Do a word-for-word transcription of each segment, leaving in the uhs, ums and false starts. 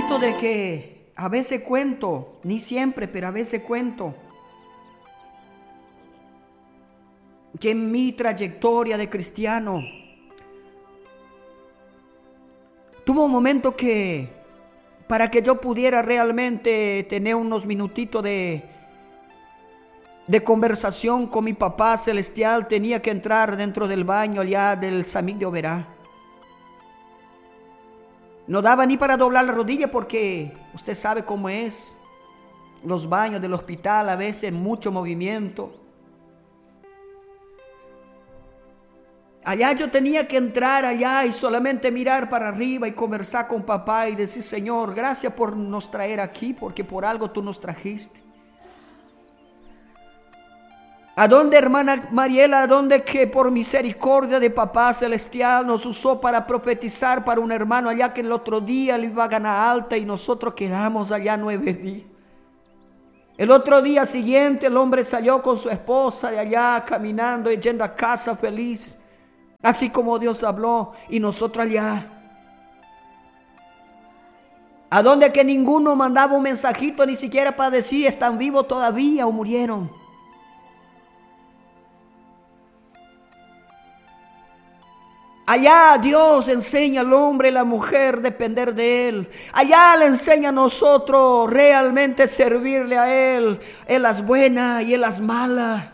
bonito de que a veces cuento, ni siempre, pero a veces cuento, que en mi trayectoria de cristiano tuvo un momento que para que yo pudiera realmente tener unos minutitos de, de conversación con mi papá celestial, tenía que entrar dentro del baño allá del Samil de Oberá. No daba ni para doblar la rodilla porque usted sabe cómo es. Los baños del hospital a veces mucho movimiento. Allá yo tenía que entrar allá y solamente mirar para arriba y conversar con papá y decir: Señor, gracias por nos traer aquí, porque por algo tú nos trajiste. ¿A dónde, hermana Mariela? ¿A dónde que por misericordia de papá celestial nos usó para profetizar para un hermano allá que el otro día le iba a ganar alta y nosotros quedamos allá nueve días? El otro día siguiente el hombre salió con su esposa de allá caminando y yendo a casa feliz, así como Dios habló, y nosotros allá. ¿A dónde que ninguno mandaba un mensajito ni siquiera para decir están vivos todavía o murieron? Allá Dios enseña al hombre y la mujer depender de Él. Allá le enseña a nosotros realmente servirle a Él en las buenas y en las malas.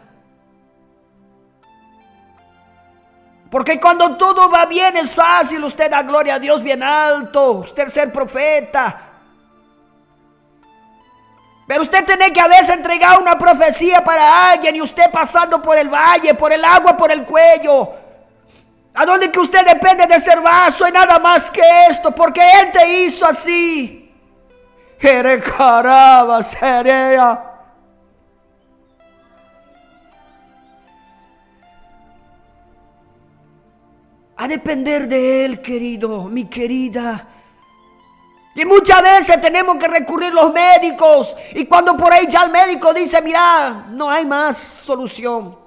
Porque cuando todo va bien es fácil usted da gloria a Dios bien alto, usted ser profeta. Pero usted tiene que a veces entregar una profecía para alguien y usted pasando por el valle, por el agua, por el cuello. ¿A dónde que usted depende de ser vaso y nada más que esto? Porque Él te hizo así. Jerecaraba serea. A depender de Él, querido, mi querida. Y muchas veces tenemos que recurrir a los médicos. Y cuando por ahí ya el médico dice: mira, no hay más solución.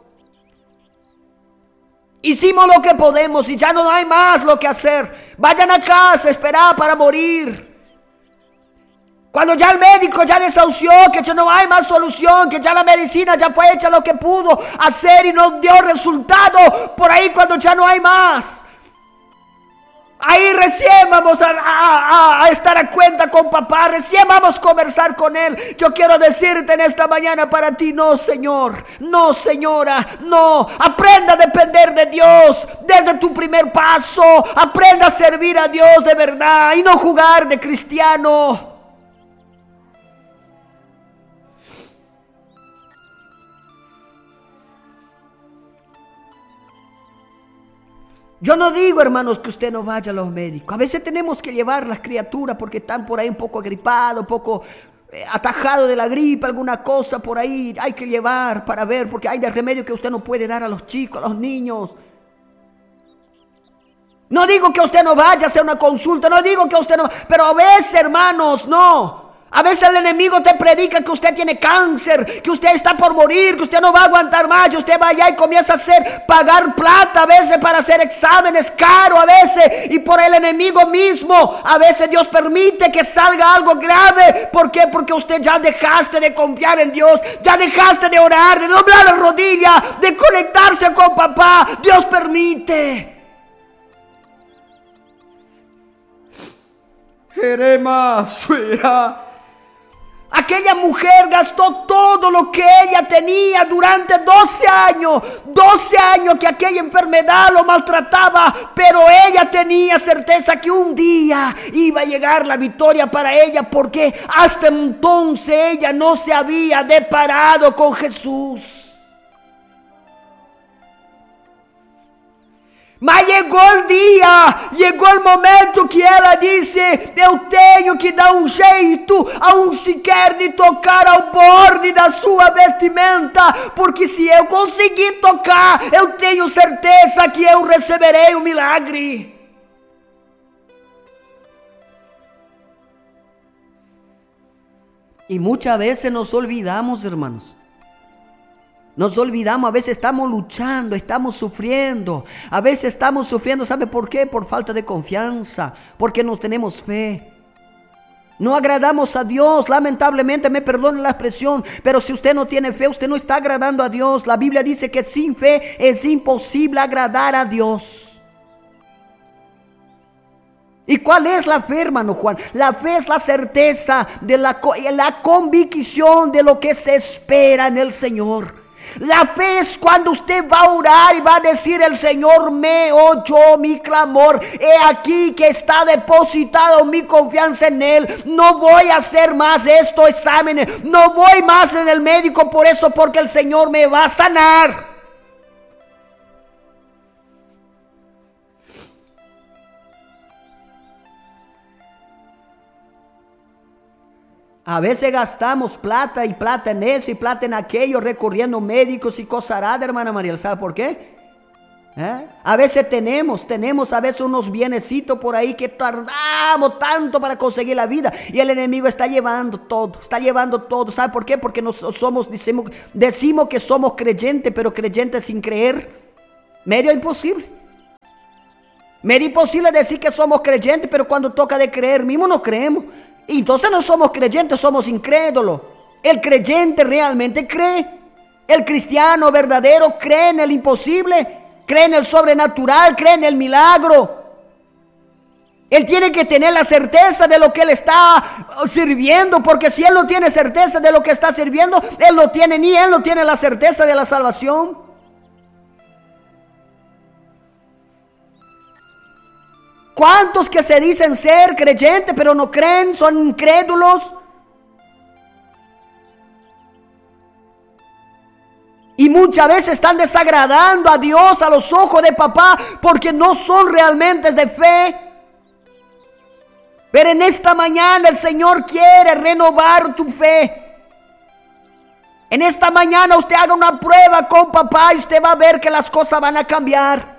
Hicimos lo que podemos y ya no hay más lo que hacer. Vayan a casa, esperar para morir. Cuando ya el médico ya desahució, que ya no hay más solución, que ya la medicina ya fue hecha lo que pudo hacer y no dio resultado, por ahí cuando ya no hay más. Ahí recién vamos a, a, a estar a cuenta con papá, recién vamos a conversar con él. Yo quiero decirte en esta mañana para ti: no, señor, no, señora, no. Aprenda a depender de Dios desde tu primer paso. Aprenda a servir a Dios de verdad y no jugar de cristiano. Yo no digo, hermanos, que usted no vaya a los médicos. A veces tenemos que llevar las criaturas porque están por ahí un poco agripados, un poco eh, atajados de la gripe, alguna cosa por ahí. Hay que llevar para ver, porque hay de remedio que usted no puede dar a los chicos, a los niños. No digo que usted no vaya a hacer una consulta, no digo que usted no... Pero a veces, hermanos, no. A veces el enemigo te predica que usted tiene cáncer, que usted está por morir, que usted no va a aguantar más. Y usted va allá y comienza a hacer, pagar plata a veces para hacer exámenes caros a veces. Y por el enemigo mismo, a veces Dios permite que salga algo grave. ¿Por qué? Porque usted ya dejaste de confiar en Dios, ya dejaste de orar, de doblar la rodilla, de conectarse con papá. Dios permite. Jeremías, suya. Aquella mujer gastó todo lo que ella tenía durante doce años. doce años que aquella enfermedad lo maltrataba. Pero ella tenía certeza que un día iba a llegar la victoria para ella. Porque hasta entonces ella no se había deparado con Jesús. Mas llegó el día, llegó el momento que ela disse: eu tenho que dar um jeito, aun sequer de tocar ao borde da sua vestimenta, porque se eu conseguir tocar, eu tenho certeza que eu receberei um milagre. Y muchas veces nos olvidamos, hermanos. Nos olvidamos, a veces estamos luchando, estamos sufriendo. A veces estamos sufriendo, ¿sabe por qué? Por falta de confianza, porque no tenemos fe. No agradamos a Dios, lamentablemente, me perdone la expresión, pero si usted no tiene fe, usted no está agradando a Dios. La Biblia dice que sin fe es imposible agradar a Dios. ¿Y cuál es la fe, hermano Juan? La fe es la certeza, de la, la convicción de lo que se espera en el Señor. La fe es cuando usted va a orar y va a decir: el Señor me oyó mi clamor. He aquí que está depositado mi confianza en Él. No voy a hacer más estos exámenes. No voy más en el médico por eso, porque el Señor me va a sanar. A veces gastamos plata y plata en eso y plata en aquello, recurriendo a médicos y cosas raras, hermana Mariel. ¿Sabe por qué? ¿Eh? A veces tenemos, tenemos a veces unos bienecitos por ahí que tardamos tanto para conseguir la vida. Y el enemigo está llevando todo, está llevando todo. ¿Sabe por qué? Porque nos somos, decimos, decimos que somos creyentes, pero creyentes sin creer. Medio imposible. Medio imposible decir que somos creyentes, pero cuando toca de creer mismo no creemos. Y entonces no somos creyentes, somos incrédulos. El creyente realmente cree. El cristiano verdadero cree en el imposible, cree en el sobrenatural, cree en el milagro. Él tiene que tener la certeza de lo que él está sirviendo, porque si él no tiene certeza de lo que está sirviendo, él no tiene, ni él no tiene la certeza de la salvación. ¿Cuántos que se dicen ser creyentes pero no creen, son incrédulos? Y muchas veces están desagradando a Dios a los ojos de papá porque no son realmente de fe. Pero en esta mañana el Señor quiere renovar tu fe. En esta mañana usted haga una prueba con papá y usted va a ver que las cosas van a cambiar.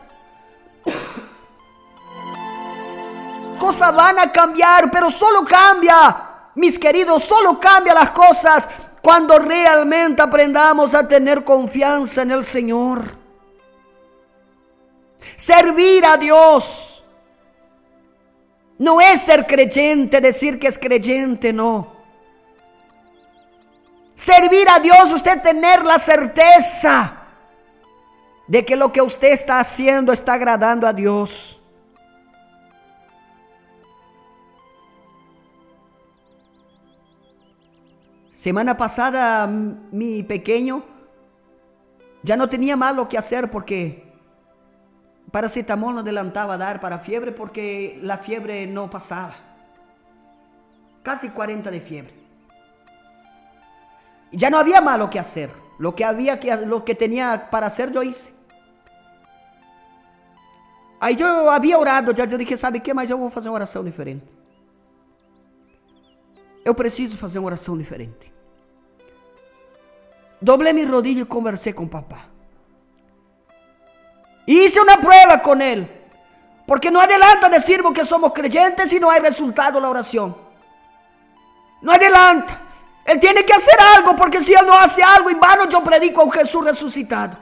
Cosas van a cambiar, pero solo cambia, mis queridos, solo cambia las cosas cuando realmente aprendamos a tener confianza en el Señor. Servir a Dios no es ser creyente, decir que es creyente, no. Servir a Dios, usted tener la certeza de que lo que usted está haciendo está agradando a Dios. Semana pasada mi pequeño ya no tenía más lo que hacer porque paracetamol no adelantaba a dar para fiebre porque la fiebre no pasaba. Casi cuarenta de fiebre. Ya no había más lo que hacer. Lo que había que, lo que tenía para hacer yo hice. Aí eu havia orado, já eu dije, sabe o que? Mas eu vou fazer uma oração diferente. Eu preciso fazer uma oração diferente. Doblé mi rodilla y conversé con papá. Hice una prueba con él. Porque no adelanta decir que somos creyentes si no hay resultado en la oración. No adelanta. Él tiene que hacer algo, porque si él no hace algo, en vano yo predico a un Jesús resucitado.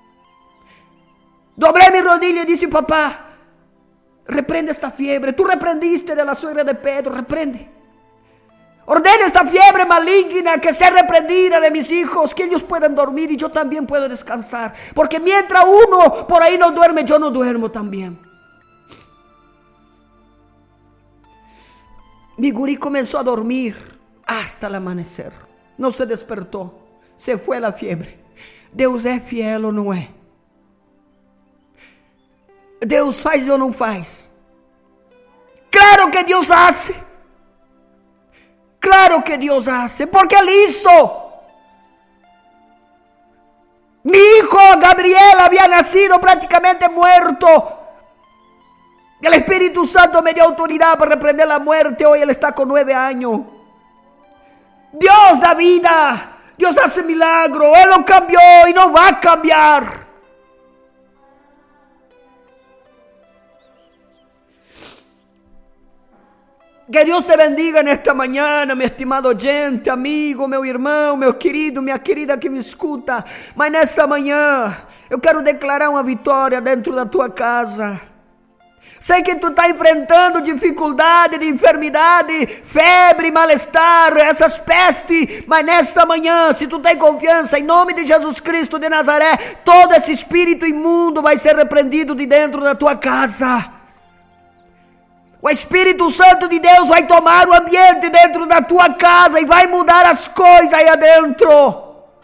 Doblé mi rodilla y dije, papá, reprende esta fiebre. Tú reprendiste de la suegra de Pedro, reprende. Ordena esta fiebre maligna que sea reprendida de mis hijos, que ellos puedan dormir y yo también puedo descansar. Porque mientras uno por ahí no duerme, yo no duermo también. Mi gurí comenzó a dormir hasta el amanecer. No se despertó, se fue la fiebre. Deus é fiel ou não é? Deus faz ou não faz? Claro que Deus hace. Claro que Dios hace, porque Él hizo. Mi hijo Gabriel había nacido prácticamente muerto. El Espíritu Santo me dio autoridad para reprender la muerte. Hoy él está con nueve años. Dios da vida. Dios hace milagro. Él lo cambió y no va a cambiar. Que Deus te bendiga nesta manhã, meu estimado oyente, amigo, meu irmão, meu querido, minha querida que me escuta. Mas nessa manhã, eu quero declarar uma vitória dentro da tua casa. Sei que tu está enfrentando dificuldade, de enfermidade, febre, malestar, essas pestes, mas nessa manhã, se tu tem confiança, em nome de Jesus Cristo de Nazaré, todo esse espírito imundo vai ser repreendido de dentro da tua casa. O Espírito Santo de Deus vai tomar o ambiente dentro da tua casa e vai mudar as coisas aí adentro.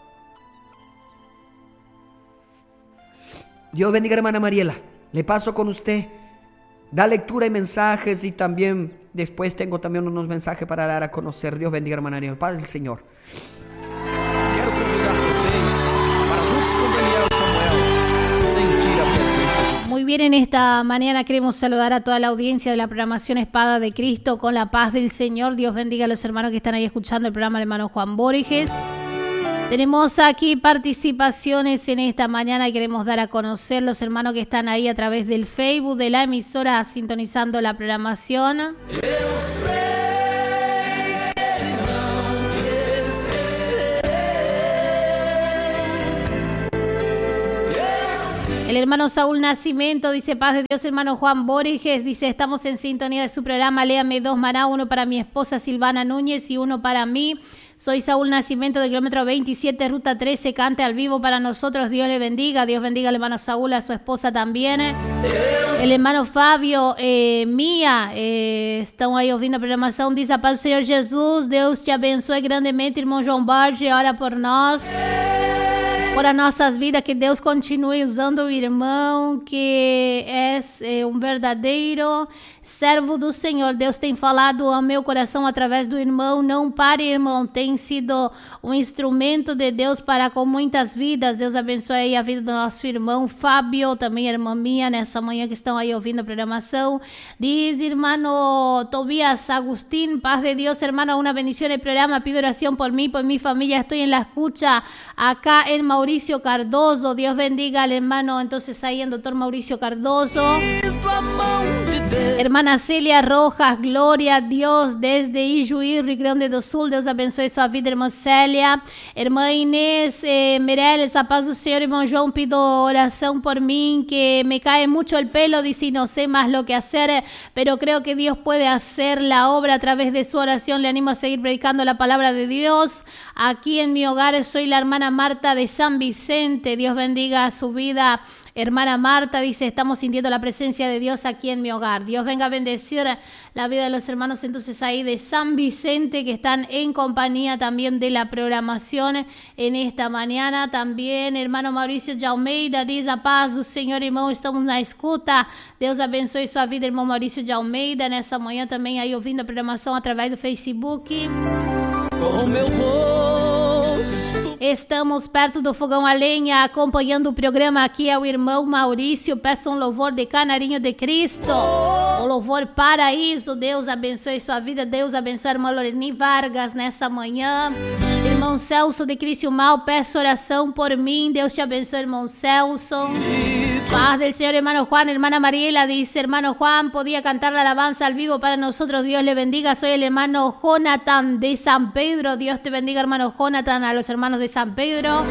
Dios bendiga, hermana Mariela. Le paso con usted. Da lectura y mensajes y también después tengo también unos mensajes para dar a conocer. Dios bendiga, hermana Mariela. Paz del Señor. Quero convidar vocês para juntos com Daniel e Samuel sentir a presença de Deus. Muy bien, en esta mañana queremos saludar a toda la audiencia de la programación Espada de Cristo con la paz del Señor. Dios bendiga a los hermanos que están ahí escuchando el programa del hermano Juan Borges. Tenemos aquí participaciones en esta mañana y queremos dar a conocer los hermanos que están ahí a través del Facebook de la emisora sintonizando la programación. El hermano Saúl Nacimiento dice: paz de Dios, hermano Juan Borges, dice: estamos en sintonía de su programa, léame dos maná, uno para mi esposa Silvana Núñez y uno para mí. Soy Saúl Nacimiento de kilómetro veintisiete, ruta trece, cante al vivo para nosotros. Dios le bendiga, Dios bendiga al hermano Saúl, a su esposa también. El hermano Fábio, eh, Mia, eh, estão aí ouvindo a programação, diz: a paz do Senhor Jesus, Deus te abençoe grandemente, irmão João Barge, ora por nós. Por as nossas vidas, que Deus continue usando o irmão, que é, é um verdadeiro servo do Senhor. Deus tem falado ao meu coração através do irmão. Não pare, irmão. Tem sido um instrumento de Deus para com muitas vidas. Deus abençoe aí a vida do nosso irmão Fábio, também a irmã Mia, nessa manhã que estão aí ouvindo a programação. Diz, irmão Tobias Agustín: paz de Deus, hermano, una bendición el programa. Pido oración por mí, por mi familia. Estoy en la escucha acá en Mauricio Cardoso. Dios bendiga al hermano, entonces ahí en doctor Mauricio Cardoso. Hermana Celia Rojas, gloria a Dios desde Ijuí, Rio Grande do Sul. Deus abençoe sua vida, irmã Célia. Irmã Inês eh, Meirelles, a paz do Senhor, irmão João, pido oración por mí, que me cae mucho el pelo, dice, y no sé más lo que hacer, pero creo que Dios puede hacer la obra a través de su oración. Le animo a seguir predicando la palabra de Dios. Aquí en mi hogar soy la hermana Marta de San Vicente. Dios bendiga su vida. Hermana Marta dice: estamos sintiendo la presencia de Dios aquí en mi hogar. Dios venga a bendecir la vida de los hermanos entonces ahí de San Vicente, que están en compañía también de la programación en esta mañana. También hermano Mauricio de Almeida dice: a paz do Senhor, irmão, estamos na escuta. Deus abençoe sua vida, irmão Maurício de Almeida, nessa manhã também aí ouvindo a programação através do Facebook. Com meu rosto. Estamos perto do fogão a lenha, acompanhando o programa. Aqui é o irmão Maurício. Peço um louvor de Canarinho de Cristo, o louvor Paraíso. Deus abençoe sua vida. Deus abençoe a irmã Loreni Vargas nessa manhã. Irmão Celso de Criciúmal, peço oração por mim. Deus te abençoe, irmão Celso. Paz del Señor, hermano Juan. Hermana Mariela dice: hermano Juan, podía cantar la alabanza al vivo para nosotros. Dios le bendiga. Soy el hermano Jonathan de San Pedro. Dios te bendiga, hermano Jonathan, a los hermanos de San Pedro.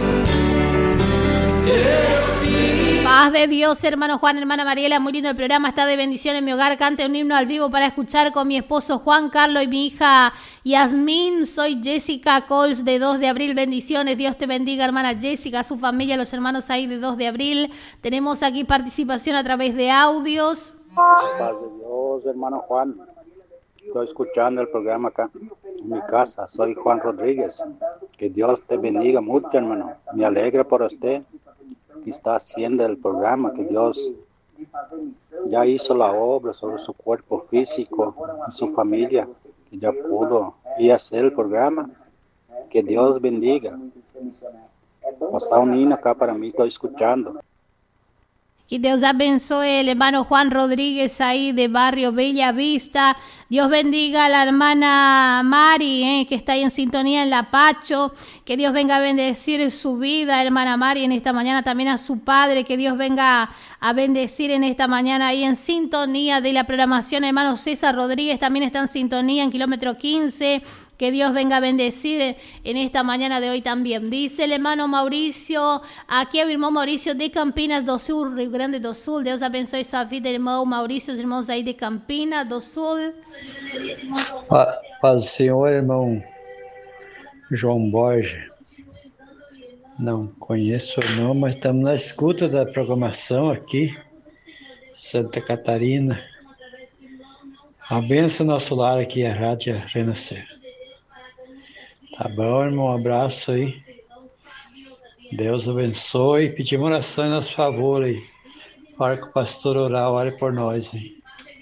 Paz de Dios, hermano Juan, hermana Mariela, muy lindo el programa, está de bendición en mi hogar. Cante un himno al vivo para escuchar con mi esposo Juan Carlos y mi hija Yasmín. Soy Jessica Coles de dos de abril, bendiciones. Dios te bendiga, hermana Jessica, a su familia, los hermanos ahí de dos de abril. Tenemos aquí participación a través de audios. Paz de Dios, hermano Juan. Estoy escuchando el programa acá en mi casa. Soy Juan Rodríguez. Que Dios te bendiga mucho, hermano. Me alegra por usted que está haciendo el programa. Que Dios ya hizo la obra sobre su cuerpo físico y su familia. Que ya pudo ir a hacer el programa. Que Dios bendiga. Pasar un hino acá para mí, estoy escuchando. Que Deus abençoe el hermano Juan Rodríguez ahí de barrio Bella Vista. Dios bendiga a la hermana Mari, eh, que está ahí en sintonía en La Pacho. Que Dios venga a bendecir su vida, hermana Mari, en esta mañana. También a su padre, que Dios venga a bendecir en esta mañana ahí en sintonía de la programación. Hermano César Rodríguez también está en sintonía en kilómetro quince. Que Dios venga a bendecir en esta mañana de hoy también. Dice el hermano Mauricio, aqui é o irmão Maurício de Campinas do Sul, Rio Grande do Sul. Deus abençoe sua vida, irmão Maurício, os irmãos aí de Campinas do Sul. Paz do Senhor, irmão João Borges. Não conheço não, mas estamos na escuta da programação aqui, Santa Catarina. Abençoe nosso lar aqui, a Rádio Renascer. Tá bom, irmão? Um abraço aí. Deus abençoe. Pedimos oração em nosso favor aí. Hora que o pastor orar, ore por nós aí.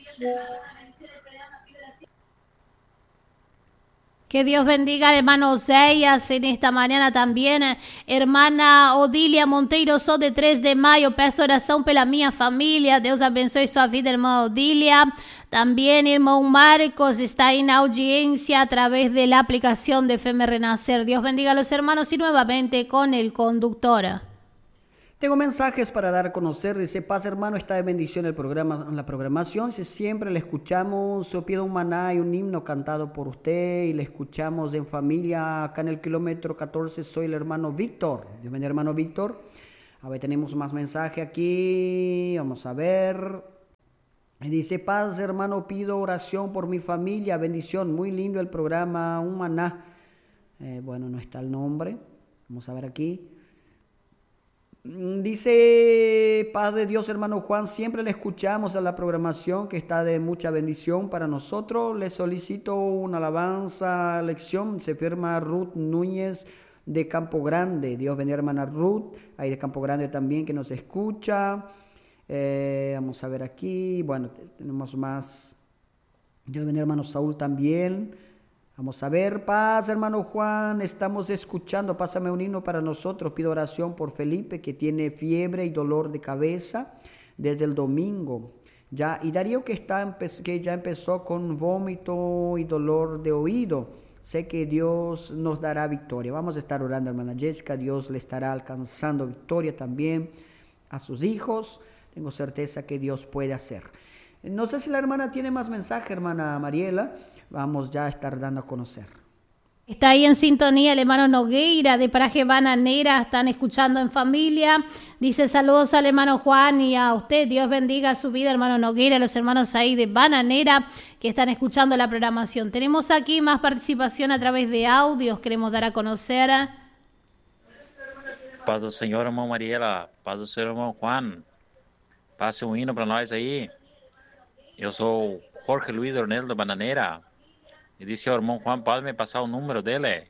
Que Dios bendiga al hermano Oseas en esta mañana también. Hermana Odilia Monteiro, sou de tres de mayo. Peço oração pela minha família. Deus abençoe sua vida, irmã Odilia. También irmão Marcos está ahí en audiencia a través de la aplicación de F M Renacer. Dios bendiga a los hermanos y nuevamente con el conductor. Tengo mensajes para dar a conocer. Dice, paz hermano, está de bendición el programa, la programación. Si siempre le escuchamos, yo pido un maná y un himno cantado por usted y le escuchamos en familia acá en el kilómetro catorce. Soy el hermano Víctor. Dios bendiga, hermano Víctor. A ver, tenemos más mensaje aquí. Vamos a ver. Dice, paz hermano, pido oración por mi familia. Bendición, muy lindo el programa. Un maná. Eh, bueno, no está el nombre. Vamos a ver aquí. Dice, paz de Dios, hermano Juan, siempre le escuchamos a la programación que está de mucha bendición para nosotros. Le solicito una alabanza, lección. Se firma Ruth Núñez de Campo Grande. Dios bendiga, hermana Ruth, ahí de Campo Grande también que nos escucha. Eh, vamos a ver aquí. Bueno, tenemos más. Dios bendiga, hermano Saúl también. Vamos a ver, paz, hermano Juan, estamos escuchando, pásame un himno para nosotros, pido oración por Felipe, que tiene fiebre y dolor de cabeza desde el domingo, ya, y Darío que, está, que ya empezó con vómito y dolor de oído, sé que Dios nos dará victoria, vamos a estar orando, hermana Jessica, Dios le estará alcanzando victoria también a sus hijos, tengo certeza que Dios puede hacer. No sé si la hermana tiene más mensaje, hermana Mariela. Vamos ya a estar dando a conocer. Está ahí en sintonía el hermano Nogueira de Paraje Bananera, están escuchando en familia. Dice saludos al hermano Juan y a usted, Dios bendiga su vida, hermano Nogueira, a los hermanos ahí de Bananera que están escuchando la programación. Tenemos aquí más participación a través de audios, queremos dar a conocer. Paz do Senhor, irmão Mariela, paz do Senhor, irmão Juan. Passe um hino para nós aí. Eu sou Jorge Luiz Ornel de Bananeira. Y dice, hermano Juan, ¿puede me pasar un número de él?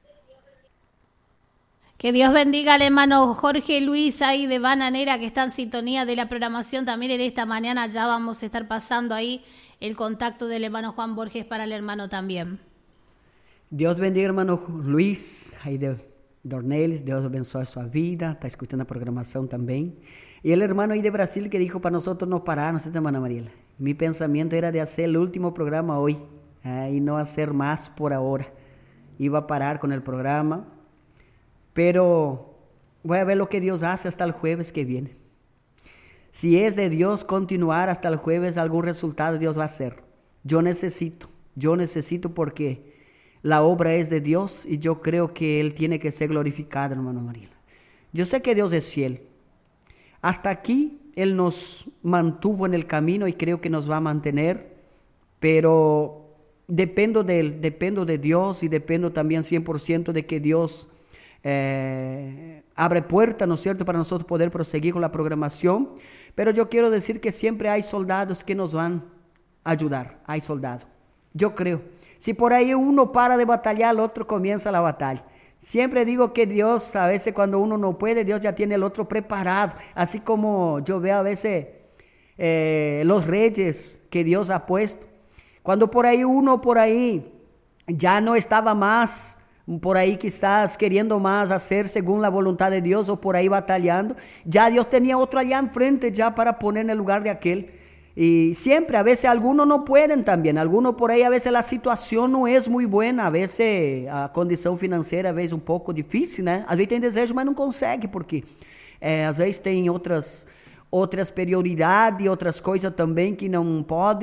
Que Dios bendiga al hermano Jorge Luis ahí de Bananera que está en sintonía de la programación. También en esta mañana ya vamos a estar pasando ahí el contacto del hermano Juan Borges para el hermano también. Dios bendiga hermano Luis ahí de Dornelis. Dios bendiga su vida. Está escuchando la programación también. Y el hermano ahí de Brasil que dijo para nosotros no parar, ¿no sé, hermana Mariela? Mi pensamiento era de hacer el último programa hoy. Eh, y no hacer más por ahora. Iba a parar con el programa, pero voy a ver lo que Dios hace hasta el jueves que viene. Si es de Dios continuar hasta el jueves, algún resultado Dios va a hacer. Yo necesito, yo necesito porque la obra es de Dios y yo creo que Él tiene que ser glorificado, hermano Mariela. Yo sé que Dios es fiel. Hasta aquí Él nos mantuvo en el camino y creo que nos va a mantener, pero Dependo de Él, dependo de Dios y dependo también cien por ciento de que Dios eh, abre puertas, ¿no es cierto?, para nosotros poder proseguir con la programación. Pero yo quiero decir que siempre hay soldados que nos van a ayudar, hay soldados. Yo creo. Si por ahí uno para de batallar, el otro comienza la batalla. Siempre digo que Dios, a veces cuando uno no puede, Dios ya tiene el otro preparado. Así como yo veo a veces eh, los reyes que Dios ha puesto. Cuando por ahí uno por ahí ya no estaba más, por ahí quizás queriendo más hacer según la voluntad de Dios o por ahí batallando, ya Dios tenía otro allá enfrente ya para poner en el lugar de aquel. Y siempre, a veces algunos no pueden también, algunos por ahí a veces la situación no es muy buena, a veces a condição financeira a veces un poco difícil, né? Às vezes tem desejo, mas não consegue, porque é, às vezes tem outras, outras prioridades, outras coisas também que não pode.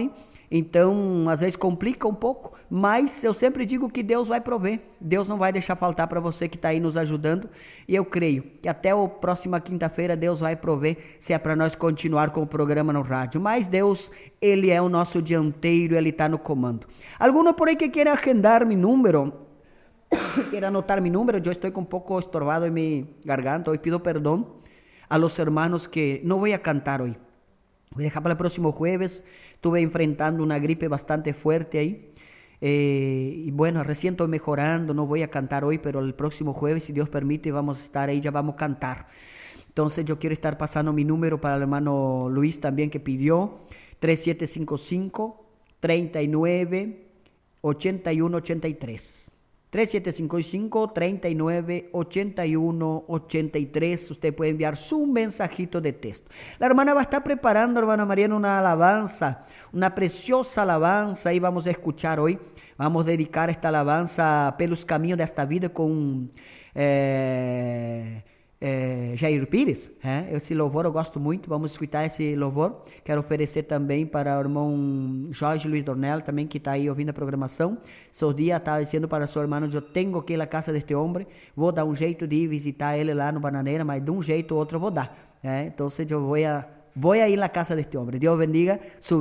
Então, às vezes complica um pouco, mas eu sempre digo que Deus vai prover. Deus não vai deixar faltar para você que está aí nos ajudando. E eu creio que até a próxima quinta-feira Deus vai prover, se é para nós continuar com o programa no rádio. Mas Deus, Ele é o nosso dianteiro, Ele está no comando. Alguno por aí que queira agendar mi número, queira anotar mi número, eu estou com um pouco estorbado em minha garganta. Hoy pido perdão a los hermanos que no voy a cantar hoy. Voy a dejar para el próximo jueves. Estuve enfrentando una gripe bastante fuerte ahí. Eh, y bueno, recién estoy mejorando. No voy a cantar hoy, pero el próximo jueves, si Dios permite, vamos a estar ahí, ya vamos a cantar. Entonces yo quiero estar pasando mi número para el hermano Luis también, que pidió tres siete cinco cinco, tres nueve, ocho uno ocho tres. tres siete cinco cinco, tres nueve, ocho uno ocho tres. Usted puede enviar su mensajito de texto. La hermana va a estar preparando, hermana Mariana, una alabanza, una preciosa alabanza. Y vamos a escuchar hoy. Vamos a dedicar esta alabanza pelos caminhos desta vida com é, é, Jair Pires. É? Esse louvor eu gosto muito. Vamos escutar esse louvor. Quero oferecer também para o irmão Jorge Luiz Dornel, também que está aí ouvindo a programação. Seu dia estava dizendo para seu irmão: eu tenho que ir à casa deste homem. Vou dar um jeito de ir visitar ele lá no Bananeira, mas de um jeito ou outro eu vou dar. É? Então eu vou a, vou a ir à casa deste homem. Deus bendiga.